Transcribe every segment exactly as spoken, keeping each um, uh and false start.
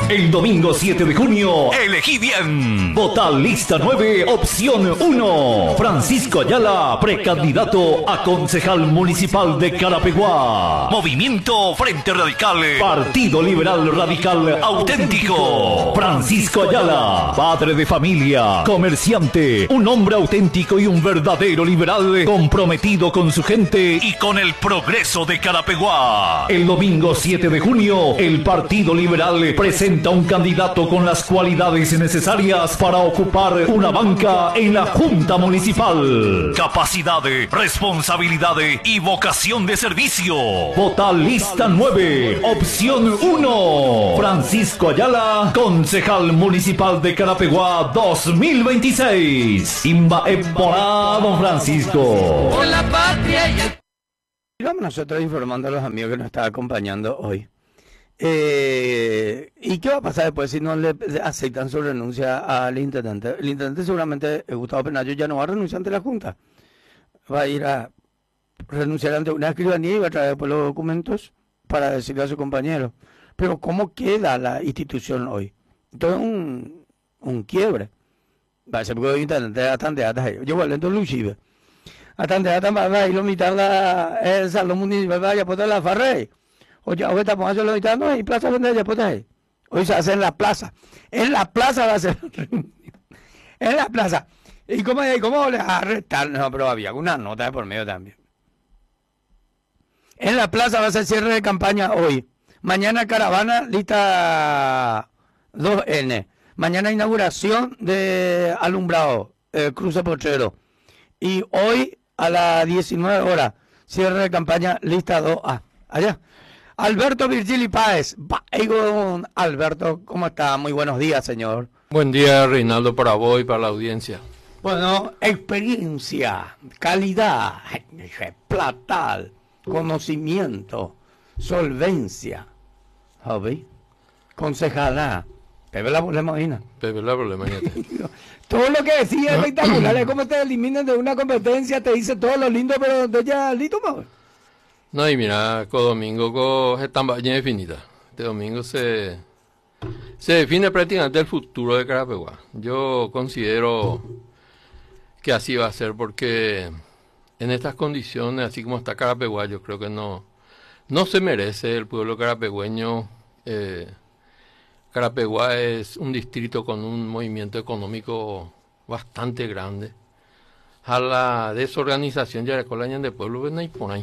El domingo siete de junio, elegí bien. Vota lista nueve, opción uno. Francisco Ayala, precandidato a concejal municipal de Carapeguá. Movimiento Frente Radical, Partido Liberal Radical Auténtico. Francisco Ayala, padre de familia, comerciante, un hombre auténtico y un verdadero liberal comprometido con su gente y con el progreso de Carapeguá. El domingo siete de junio, el Partido Liberal presenta un candidato con las cualidades necesarias para ocupar una banca en la Junta Municipal. Capacidad, responsabilidad y vocación de servicio. Vota lista nueve, opción uno. Francisco Ayala, concejal municipal de Carapeguá dos mil veintiséis. Imba Eporá, don Francisco. Por la patria y el... Vamos nosotros informando a los amigos que nos están acompañando hoy. Eh, ¿Y qué va a pasar después si no le aceptan su renuncia al intendente? El intendente seguramente, Gustavo Penayo, ya no va a renunciar ante la Junta. Va a ir a renunciar ante una escribanía y va a traer después los documentos para decirle a su compañero. Pero ¿cómo queda la institución hoy? Esto es un, un quiebre. Va a ser porque el intendente a tanteatas. Yo voy lento Luchive. A tanteatas va a ir lo mitad el salón municipal, vaya a poner la farrey. Oye, hoy estamos haciendo lo mitad, no hay plaza donde ella puede ir. Hoy se hace en la plaza. En la plaza va a ser. En la plaza. ¿Y cómo, cómo le arrestar? No, pero había una nota de por medio también. En la plaza va a ser cierre de campaña hoy. Mañana caravana, lista dos ene. Mañana inauguración de alumbrado, eh, cruce Potrero. Y hoy a las diecinueve horas, cierre de campaña, lista dos a. Allá. Alberto Virgili Páez. Alberto, ¿cómo está? Muy buenos días, señor. Buen día, Reinaldo, para vos y para la audiencia. Bueno, experiencia, calidad, platal, conocimiento, solvencia, hobby, concejala. Pepe la problemática. Pepe la problemática. Todo lo que decía es espectacular. Es como te eliminan de una competencia, te dice todo lo lindo, pero de ya listo, más. No, y mira, con domingo con esta campaña definida. Este domingo se, se define prácticamente el futuro de Carapeguá. Yo considero que así va a ser porque en estas condiciones, así como está Carapeguá, yo creo que no, no se merece el pueblo carapegüeño. Eh, Carapeguá es un distrito con un movimiento económico bastante grande. A la desorganización ya de de pueblo, pues no hay por ahí.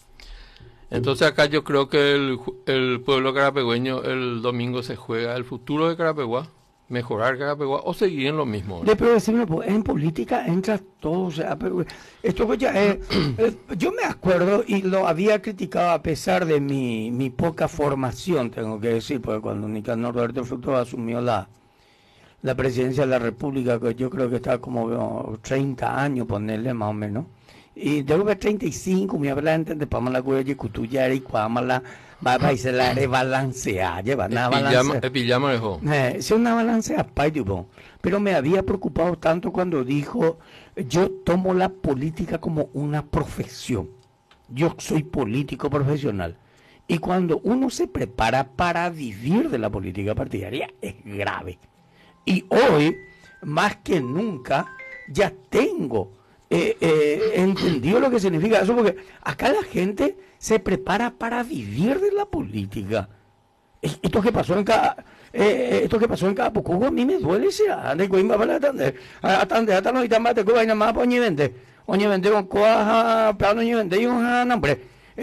Entonces acá yo creo que el, el pueblo carapegüeño el domingo se juega el futuro de Carapeguá, mejorar Carapeguá o seguir en lo mismo. ¿No? Pero decirme, en política entra todo, o sea, pero esto ya es, yo me acuerdo y lo había criticado a pesar de mi, mi poca formación, tengo que decir, porque cuando Nicanor Roberto Fructuoso asumió la, la presidencia de la República, que yo creo que estaba como treinta años, ponerle más o menos. Y debo ver treinta y cinco, me habla de Pamela Cuello, Cutuya y Cuamala, va a irse la rebalancea, lleva una balancea. El pijama dejó. Eh, es una balancea, pero me había preocupado tanto cuando dijo, yo tomo la política como una profesión. Yo soy político profesional. Y cuando uno se prepara para vivir de la política partidaria, es grave. Y hoy, más que nunca, ya tengo Eh, eh, entendido lo que significa eso, porque acá la gente se prepara para vivir de la política. Esto que pasó en cada eh, esto que pasó en cada poco a mí me duele si ande coimba para atender atender hasta no está más te coba y nada más poñe vende oñe vende con coa plano oñe vende y un hambre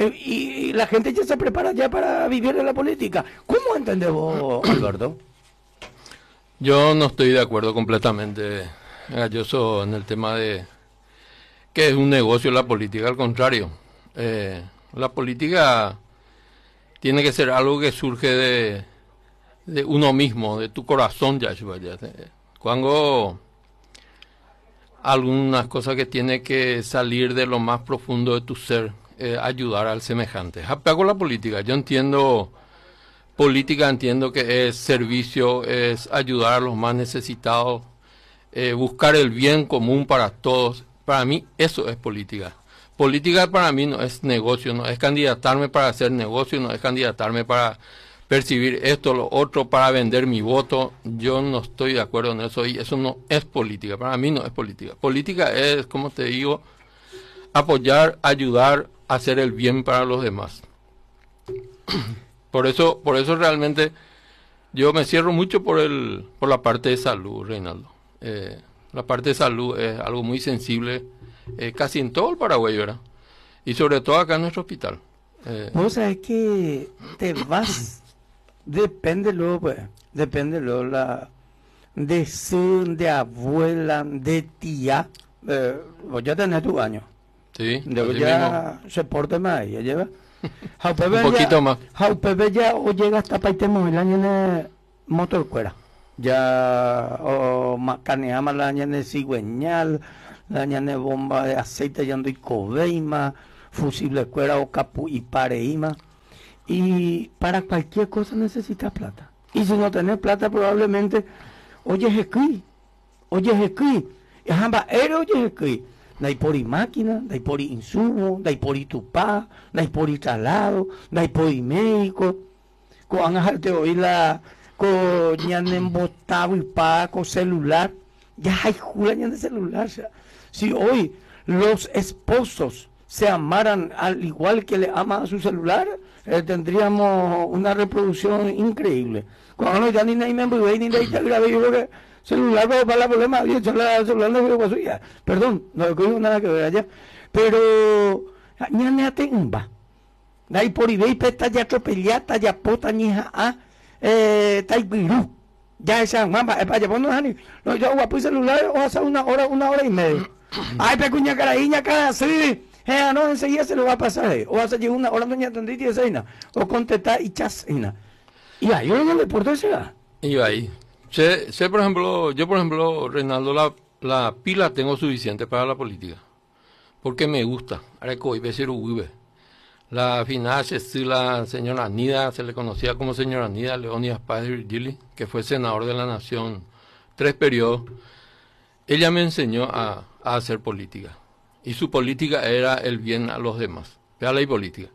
y la gente ya se prepara ya para vivir de la política. ¿Cómo entendés vos, Alberto? Yo no estoy de acuerdo completamente, Galloso, en el tema de que es un negocio la política, al contrario. Eh, la política tiene que ser algo que surge de, de uno mismo, de tu corazón, Yashua. Cuando algunas cosas que tiene que salir de lo más profundo de tu ser, eh, ayudar al semejante. Apego a la política. Yo entiendo, política entiendo que es servicio, es ayudar a los más necesitados, eh, buscar el bien común para todos. Para mí eso es política. Política para mí no es negocio, no es candidatarme para hacer negocio, no es candidatarme para, percibir esto, lo otro para vender mi voto. Yo no estoy de acuerdo en eso y eso no es política. Para mí no es política. Política es, como te digo, apoyar, ayudar, hacer el bien para los demás. Por eso, por eso realmente yo me cierro mucho por el, por la parte de salud, Reinaldo. Eh, la parte de salud es algo muy sensible, eh, casi en todo el Paraguay, ¿verdad? Y sobre todo acá en nuestro hospital. Eh, Vos sabés que te vas, depende luego, pues, depende luego la, de su, de abuela, de tía, eh, vos ya tenés tu año. sí, De así ya se porte más, ella lleva. Un poquito más. Jaupepe ya o llega hasta paitemos el año en motor cuera. Ya o macaneama la año en cigüeñal, la año en bomba de aceite yando y cobeima, fusible cuera o capu y pareima. Y para cualquier cosa necesitas plata. Y si no tenés plata probablemente, oye esquí, oye esquí, y jamba, eres oye esquí. Dai por máquina, dai por insumo, dai por tupá, dai por traslado, dai por médico. Cuando te oí la coñan embotado y pa con celular, ya hay julan de celular. Si hoy los esposos se amaran al igual que le ama a su celular, eh, tendríamos una reproducción increíble. Cuando no ya ni nadie me envuelve ni nadie grave, yo creo que celular para la problema, el celular no es suya. Perdón, no tengo nada que ver allá. Pero, ya me atenga. Dai por ibey, pesta ya atropellata, ya pota, ñija, ah, eh, taipirú. Ya esa mamá, es para llevarnos a ni. No, yo voy a poner celular, o hace una hora, una hora y media. Ay, pecuña carajiña, cara, sí. Eh, no, enseguida se lo va a pasar. Eh. O hace una hora, doña Tendrita y esa, o contestar y chasina. Y ahí, yo no le puedo decir. Y ahí. Sé, sé, por ejemplo, yo por ejemplo, Reinaldo, la, la pila tengo suficiente para la política. Porque me gusta. Areco, y Becero Vive. La final, la señora Nida, se le conocía como señora Nida, Leonidas Paz Virgili, que fue senador de la Nación tres periodos. Ella me enseñó a, a hacer política. Y su política era el bien a los demás. Vea la política.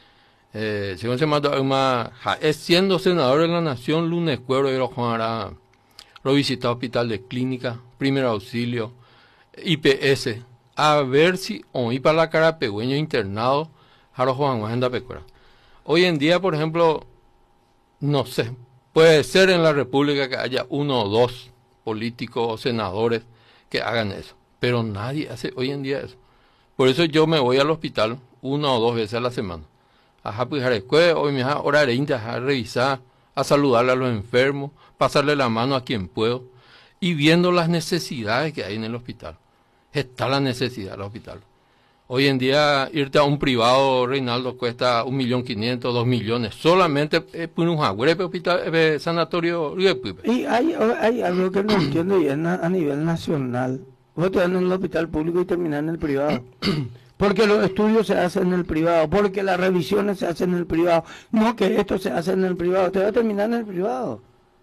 Eh, según se llama, es siendo senador de la Nación, lunes cuero y Juan lo visitó hospital de clínica, primer auxilio, I P S, a ver si o ir para la cara pegüeño internado, a Juan Agenda Pecuera. Hoy en día, por ejemplo, no sé, puede ser en la República que haya uno o dos políticos o senadores que hagan eso, pero nadie hace hoy en día eso. Por eso yo me voy al hospital una o dos veces a la semana. A hoy me da hora de a revisar, a saludarle a los enfermos, pasarle la mano a quien puedo, y viendo las necesidades que hay en el hospital. Está la necesidad del hospital. Hoy en día irte a un privado, Reinaldo, cuesta un millón quinientos, dos millones, solamente eh, por un jaguar, hospital, eh, sanatorio. Y hay, hay algo que no entiendo y es a nivel nacional. Vos te dan en el hospital público y terminas en el privado. Porque los estudios se hacen en el privado, porque las revisiones se hacen en el privado. No que esto se hace en el privado, te va a terminar en el privado.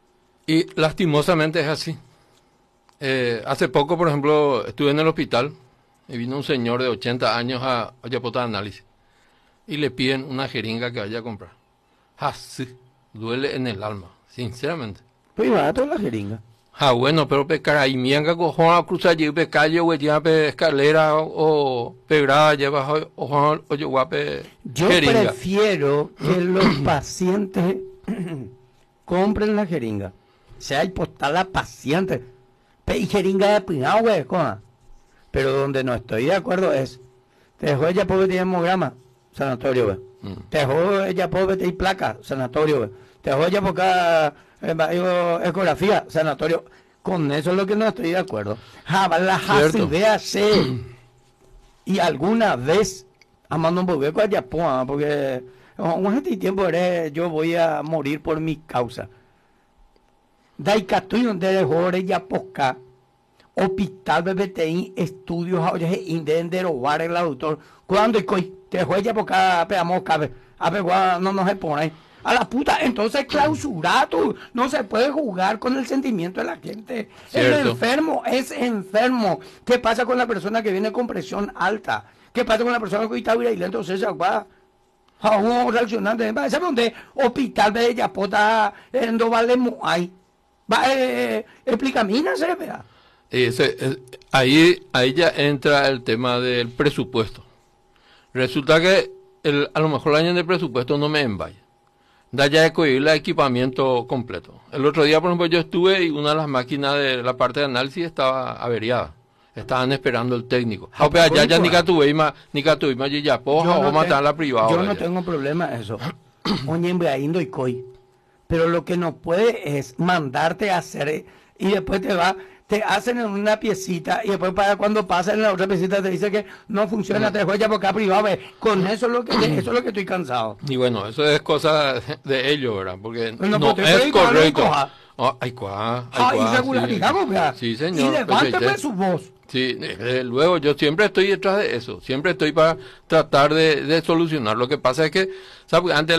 Y lastimosamente es así. Eh, hace poco, por ejemplo, estuve en el hospital y vino un señor de ochenta años a Ayapote de análisis y le piden una jeringa que vaya a comprar. Así, duele en el alma, sinceramente. Pues va a toda la jeringa. Ah, bueno, pero pecar ahí, mianga cojones a cruzar allí, pe calle, o ya pe escalera, o pe grada, lleva o o yo guape. Yo prefiero que los pacientes compren la jeringa. Sea y postar la paciente. Pe y jeringa de pinado, güey, coja. Pero donde no estoy de acuerdo es, te dejó ella pobre de hemograma, sanatorio, güey. Mm. Te dejó ella pobre de placa, sanatorio, güey. Te dejó ella por cada eh, ecografía, sanatorio. Con eso es lo que no estoy de acuerdo. Jabala, véase. Y alguna vez, amando un poco allá, porque un este tiempo eres, yo voy a morir por mi causa. Daikatu donde dejó ella posca. Hospital B B T I, estudios, ahora es indender o bar el autor. Cuando y coi, te dejó ella por cada peamos cabe. A ver, no nos se pone ahí. A la puta, entonces clausurado, no se puede jugar con el sentimiento de la gente. Cierto. El enfermo es enfermo. ¿Qué pasa con la persona que viene con presión alta? ¿Qué pasa con la persona que está virulenta? Entonces se va. a un reaccionante, ¿sabes dónde? Hospital de Yapota, en do vale hay. Va, eh, explícame, ¿no se vea? Ese, es, ahí, ahí ya entra el tema del presupuesto. Resulta que el, a lo mejor el año de presupuesto no me envaya. Da ya de coger el equipamiento completo. El otro día, por ejemplo, yo estuve y una de las máquinas de la parte de análisis estaba averiada. Estaban esperando el técnico. Ah, pero allá ya ni catuima, ni catuima, y ya poja o matar la privada. Yo no tengo problema en eso. Oye, en y coi. Pero lo que no puede es mandarte a hacer y después te va, te hacen en una piecita y después para cuando pasan en la otra piecita te dice que no funciona, no. Te dejo ya porque acá privado. Con eso es lo que eso es lo que estoy cansado. Y bueno, eso es cosa de ellos, ¿verdad? Porque no, no pues es correcto. Oh, ay, cuá, ay, cuá, ah, irregularizamos, sí. Sí, señor. Y levánteme pues, su voz. Sí, desde luego, yo siempre estoy detrás de eso, siempre estoy para tratar de, de solucionar. Lo que pasa es que, ¿sabes? Antes